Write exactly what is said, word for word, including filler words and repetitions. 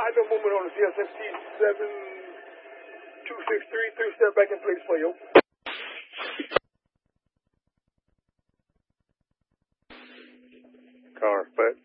five, no movement on the C S F T seven two six three, three step back in place for you. Car, but